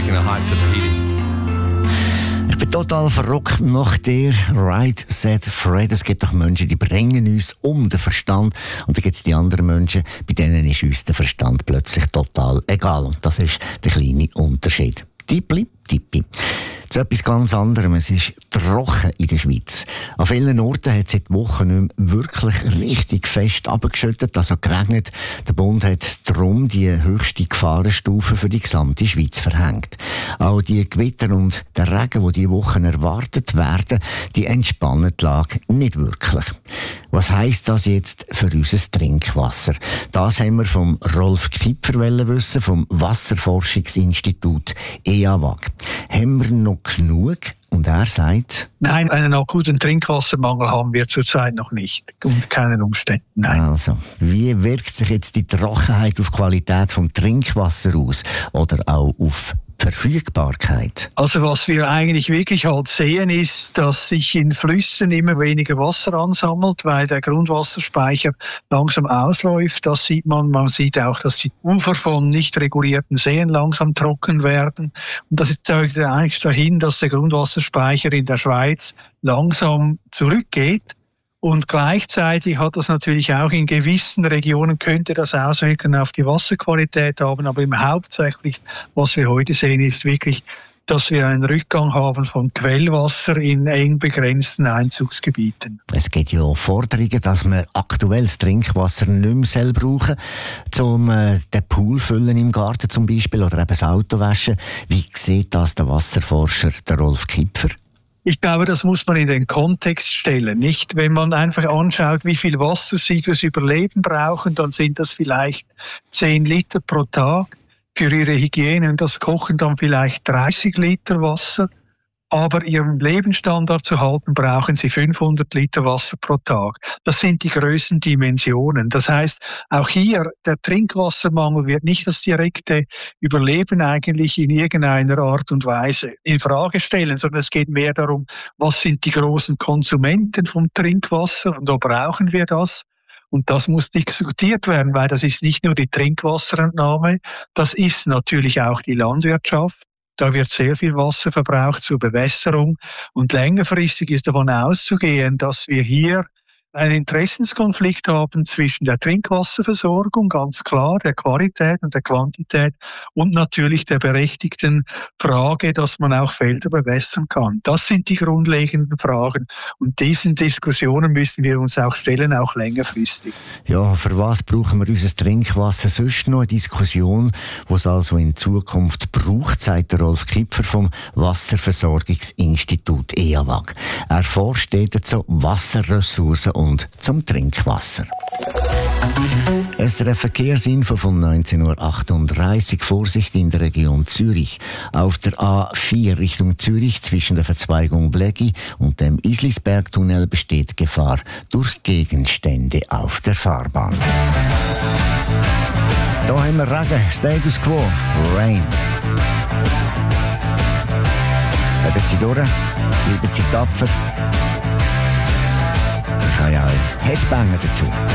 taking a hike to Tahiti. Ich bin total verrückt nach dir. Right, said Fred. Es gibt doch Menschen, die bringen uns um den Verstand. Und dann gibt es die anderen Menschen, bei denen ist uns der Verstand plötzlich total egal. Und das ist der kleine Unterschied. Tippli, tippi. Zu etwas ganz anderem. Es ist trocken in der Schweiz. An vielen Orten hat es seit Wochen nicht mehr wirklich richtig fest abgeschüttet, also geregnet. Der Bund hat darum die höchste Gefahrenstufe für die gesamte Schweiz verhängt. Auch die Gewitter und der Regen, die diese Wochen erwartet werden, die entspannen die Lage nicht wirklich. Was heisst das jetzt für unser Trinkwasser? Das haben wir vom Rolf Kipfer wissen, vom Wasserforschungsinstitut EAWAG. Haben wir noch genug? Und er sagt: Nein, einen akuten Trinkwassermangel haben wir zurzeit noch nicht. Unter keinen Umständen, nein. Also, wie wirkt sich jetzt die Trockenheit auf die Qualität des Trinkwassers aus? Oder auch auf Verfügbarkeit? Also was wir eigentlich wirklich halt sehen, ist, dass sich in Flüssen immer weniger Wasser ansammelt, weil der Grundwasserspeicher langsam ausläuft. Das sieht man. Man sieht auch, dass die Ufer von nicht regulierten Seen langsam trocken werden. Und das zeigt eigentlich dahin, dass der Grundwasserspeicher in der Schweiz langsam zurückgeht. Und gleichzeitig hat das natürlich auch in gewissen Regionen, könnte das Auswirkungen auf die Wasserqualität haben. Aber hauptsächlich, was wir heute sehen, ist wirklich, dass wir einen Rückgang haben von Quellwasser in eng begrenzten Einzugsgebieten. Es gibt ja Forderungen, dass wir aktuelles Trinkwasser nicht mehr selber brauchen, um den Pool füllen im Garten zum Beispiel oder eben das Auto waschen. Wie sieht das der Wasserforscher, der Rolf Kipfer? Ich glaube, das muss man in den Kontext stellen. Nicht, wenn man einfach anschaut, wie viel Wasser sie fürs Überleben brauchen, dann sind das vielleicht 10 Liter pro Tag. Für ihre Hygiene und das Kochen dann vielleicht 30 Liter Wasser. Aber ihren Lebensstandard zu halten, brauchen sie 500 Liter Wasser pro Tag. Das sind die Größendimensionen. Das heißt, auch hier, der Trinkwassermangel wird nicht das direkte Überleben eigentlich in irgendeiner Art und Weise in Frage stellen, sondern es geht mehr darum, was sind die großen Konsumenten vom Trinkwasser und wo brauchen wir das? Und das muss diskutiert werden, weil das ist nicht nur die Trinkwasserentnahme, das ist natürlich auch die Landwirtschaft. Da wird sehr viel Wasser verbraucht zur Bewässerung. Und längerfristig ist davon auszugehen, dass wir hier einen Interessenskonflikt haben zwischen der Trinkwasserversorgung, ganz klar, der Qualität und der Quantität und natürlich der berechtigten Frage, dass man auch Felder bewässern kann. Das sind die grundlegenden Fragen und diesen Diskussionen müssen wir uns auch stellen, auch längerfristig. Ja, für was brauchen wir unser Trinkwasser? Sonst noch eine Diskussion, die es also in Zukunft braucht, sagt der Rolf Kipfer vom Wasserversorgungsinstitut EAWAG. Er forscht zu Wasserressourcen und zum Trinkwasser. SRF Verkehrsinfo von 19:38 Uhr. Vorsicht in der Region Zürich. Auf der A4 Richtung Zürich zwischen der Verzweigung Blägi und dem Islisbergtunnel besteht Gefahr durch Gegenstände auf der Fahrbahn. Da haben wir Regen, Status Quo, Rain. Bleiben Sie durch, bleiben Sie tapfer. Ich habe ja auch Headbanger dazu.